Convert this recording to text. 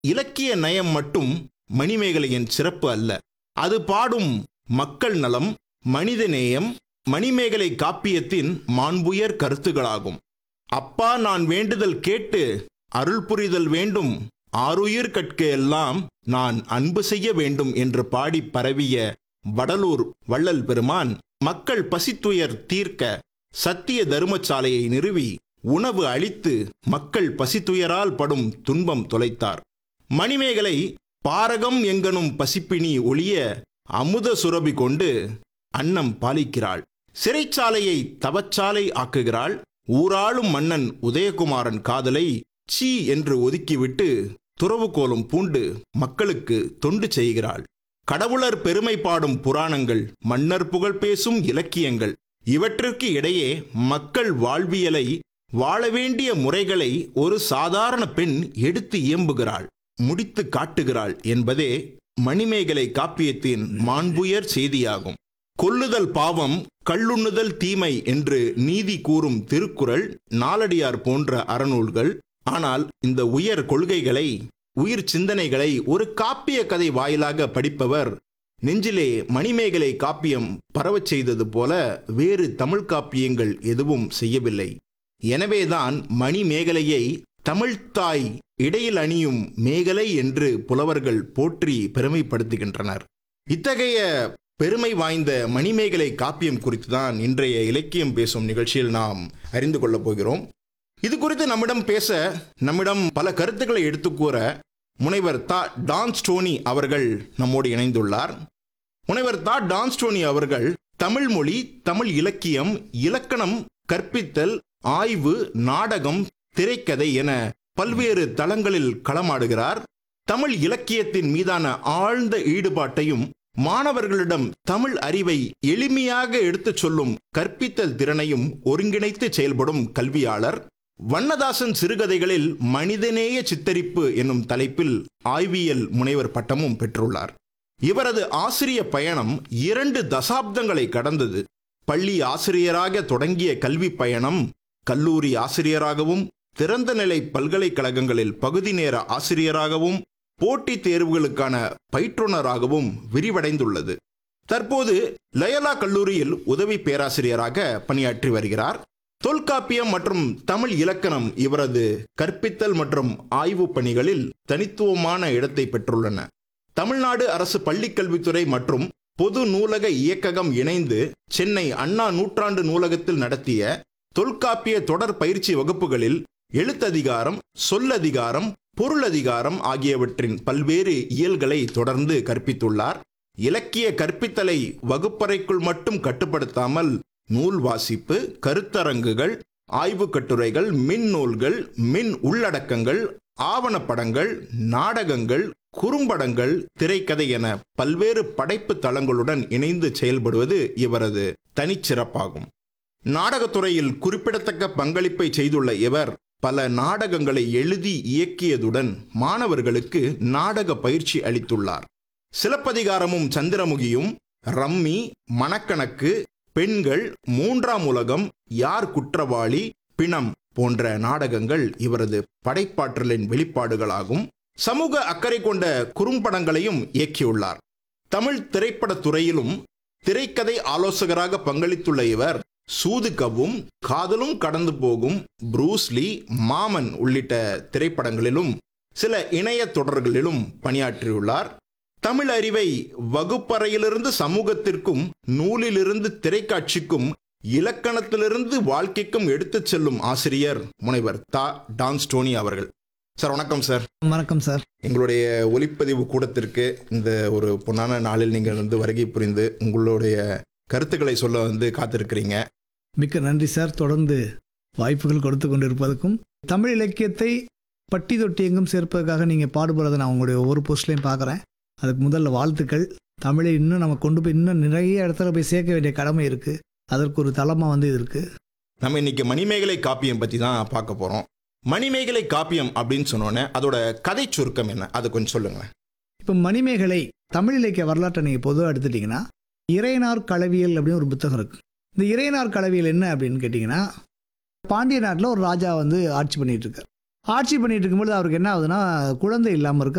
இலக்கிய நயம் மட்டும் மணிமேகலையின் சிறப்பு அல்ல. அது பாடும் மக்கள் நலம், மனிதநேயம் மணிமேகலை காப்பியத்தின் மாண்புயர் கருத்துகளாகும். அப்பா நான் வேண்டுதல் கேட்டு அருள் புரிதல் வேண்டும், ஆருயிர் கட்க எல்லாம் நான் அன்பு செய்ய வேண்டும் என்று பாடி பரவிய வடலூர் வள்ளல் பெருமான் மக்கள் பசித்துயர் தீர்க்க சத்திய தர்மசாலையை நிறுவி உணவு அளித்து மக்கள் பசித்துயரால் படும் துன்பம் தொலைத்தார். மணிமேகலை பாரகம் எங்கனும் பசிப்பினி ஒளிய அமுத சுரபி கொண்டு அன்னம் பாலிக்கிறாள். சிறைச்சாலையை தவச்சாலை ஆக்குகிறாள். ஊராளும் மன்னன் உதயகுமாரன் காதலை சீ என்று ஒதுக்கிவிட்டு துறவு கோலம் பூண்டு மக்களுக்கு தொண்டு செய்கிறாள். கடவுளர் பெருமை பாடும் புராணங்கள், மன்னர் புகழ் பேசும் இலக்கியங்கள், இவற்றிற்கு இடையே மக்கள் வாழ்வியலை, வாழ வேண்டிய முறைகளை ஒரு சாதாரண பெண் எடுத்து இயம்புகிறாள், முடித்து காட்டுகிறாள் என்பதே மணிமேகலை காப்பியத்தின் மாண்புயர் செய்தியாகும். கொல்லுதல் பாவம், கள்ளுண்ணுதல் தீமை என்று நீதி கூறும் திருக்குறள், நாலடியார் போன்ற அறநூல்கள். ஆனால் இந்த உயர் கொள்கைகளை, உயிர் சிந்தனைகளை ஒரு காப்பிய கதை வாயிலாக படிப்பவர் நெஞ்சிலே மணிமேகலை காப்பியம் பரவச் செய்தது போல வேறு தமிழ் காப்பியங்கள் எதுவும் செய்யவில்லை. எனவேதான் மணிமேகலையை தமிழ்த்தாய் இடையில் அணியும் மேகலை என்று புலவர்கள் போற்றி பெருமைப்படுத்துகின்றனர். இத்தகைய பெருமை வாய்ந்த மணிமேகலை காப்பியம் குறித்து தான் இன்றைய இலக்கியம் பேசும் நிகழ்ச்சியில் நாம் அறிந்து கொள்ளப் போகிறோம். இது குறித்து நம்மிடம் பல கருத்துக்களை எடுத்துக்கூற முனைவர் டான் ஸ்டோனி அவர்கள் நம்மோடு இணைந்துள்ளார். முனைவர் டான் ஸ்டோனி அவர்கள் தமிழ் மொழி, தமிழ் இலக்கியம், இலக்கணம் கற்பித்தல், ஆய்வு, நாடகம், திரைக்கதை என பல்வேறு தளங்களில் களமாடுகிறார். தமிழ் இலக்கியத்தின் மீதான ஆழ்ந்த ஈடுபாட்டையும் மாணவர்களிடம் தமிழ் அறிவை எளிமையாக எடுத்துச் சொல்லும் கற்பித்தல் திறனையும் ஒருங்கிணைத்து செயல்படும் கல்வியாளர். வண்ணதாசன் சிறுகதைகளில் மனிதநேய சித்தரிப்பு என்னும் தலைப்பில் ஆய்வியல் முனைவர் பட்டமும் பெற்றுள்ளார். இவரது ஆசிரிய பயணம் 2 தசாப்தங்களை கடந்தது. பள்ளி ஆசிரியராக தொடங்கிய கல்வி பயணம் கல்லூரி ஆசிரியராகவும், திறந்தநிலை பல்கலைக்கழகங்களில் பகுதி நேர ஆசிரியராகவும், போட்டித் தேர்வுகளுக்கான பயிற்றுனராகவும் விரிவடைந்துள்ளது. தற்போது லயோலா கல்லூரியில் உதவி பேராசிரியராக பணியாற்றி வருகிறார். தொல்காப்பியம் மற்றும் தமிழ் இலக்கணம் இவரது கற்பித்தல் மற்றும் ஆய்வு பணிகளில் தனித்துவமான இடத்தை பெற்றுள்ளன. தமிழ்நாடு அரசு பள்ளிக்கல்வித்துறை மற்றும் பொது நூலக இயக்ககம் இணைந்து சென்னை அண்ணா நூற்றாண்டு நூலகத்தில் நடத்திய தொல்காப்பிய தொடர் பயிற்சி வகுப்புகளில் எழுத்ததிகாரம், சொல்லதிகாரம், பொருளதிகாரம் ஆகியவற்றின் பல்வேறு இயல்களை தொடர்ந்து கற்பித்துள்ளார். இலக்கிய கற்பித்தலை வகுப்பறைக்குள் மட்டும் கட்டுப்படுத்தாமல் நூல் வாசிப்பு, கருத்தரங்குகள், ஆய்வு கட்டுரைகள், மின் நூல்கள், மின் உள்ளடக்கங்கள், ஆவணப்படங்கள், நாடகங்கள், குறும்படங்கள், திரைக்கதை என பல்வேறு படைப்பு தளங்களுடன் இணைந்து செயல்படுவது இவரது தனிச்சிறப்பாகும். நாடகத்துறையில் குறிப்பிடத்தக்க பங்களிப்பை செய்துள்ள இவர் பல நாடகங்களை எழுதி இயக்கியதுடன் மாணவர்களுக்கு நாடக பயிற்சி அளித்துள்ளார். சிலப்பதிகாரமும் சந்திரமுகியும், ரம்மி, மணக்கணக்கு, பெண்கள், 3ஆம் உலகம், யார் குற்றவாளி, பிணம் போன்ற நாடகங்கள் இவரது படைப்பாற்றலின் வெளிப்பாடுகளாகும். சமூக அக்கறை கொண்ட குறும்படங்களையும் இயக்கியுள்ளார். தமிழ் திரைப்படத் துறையிலும் திரைக்கதை ஆலோசகராக பங்களித்துள்ள இவர் சூதுகவும், காதலும் கடந்து போகும், ப்ரூஸ்லி, மாமன் உள்ளிட்ட திரைப்படங்களிலும் சில இணைய தொடர்களிலும் பணியாற்றியுள்ளார். தமிழ் அறிவை வகுப்பறையிலிருந்து சமூகத்திற்கும், நூலிலிருந்து திரைக்காட்சிக்கும், இலக்கணத்திலிருந்து வாழ்க்கைக்கும் எடுத்துச் செல்லும் ஆசிரியர் முனைவர் டான் ஸ்டோனி அவர்கள். சார் வணக்கம் சார். வணக்கம் சார். எங்களுடைய ஒலிப்பதிவு கூடத்திற்கு இந்த ஒரு பொன்னான நாளில் நீங்கள் வருகை புரிந்து உங்களுடைய கருத்துக்களை சொல்ல காத்திருக்கிறீங்க. மிக்க நன்றி சார். தொடர்ந்து வாய்ப்புகள் கொடுத்து கொண்டிருப்பதற்கும் தமிழ் இலக்கியத்தை பட்டி தொட்டி எங்கும் சேர்ப்பதற்காக நீங்கள் பாடுபடுறதை நான் உங்களுடைய ஒவ்வொரு போஸ்ட்லையும் பார்க்குறேன். அதுக்கு முதல்ல வாழ்த்துக்கள். தமிழை இன்னும் நம்ம கொண்டு போய் இன்னும் நிறைய இடத்துல போய் சேர்க்க வேண்டிய கடமை இருக்குது. அதற்கு ஒரு தளமாக இது இருக்குது. நம்ம இன்னைக்கு மணிமேகலை காப்பியம் பற்றி தான் பார்க்க போகிறோம். மணிமேகலை காப்பியம் அப்படின்னு சொன்னோன்னே அதோட கதை சுருக்கம் என்ன, அது கொஞ்சம் சொல்லுங்களேன். இப்போ மணிமேகலை தமிழ் இலக்கிய வரலாற்றை நீங்கள் பொதுவாக எடுத்துட்டிங்கன்னா இறையனார் களவியல் அப்படின்னு ஒரு புத்தகம் இருக்குது. இந்த இறையனார் களவியல் என்ன அப்படின்னு கேட்டிங்கன்னா, பாண்டிய நாட்டில் ஒரு ராஜா ஆட்சி பண்ணிகிட்டு இருக்கார். ஆட்சி பண்ணிகிட்டு இருக்கும்போது அவருக்கு என்ன ஆகுதுன்னா, குழந்தை இல்லாமல் இருக்க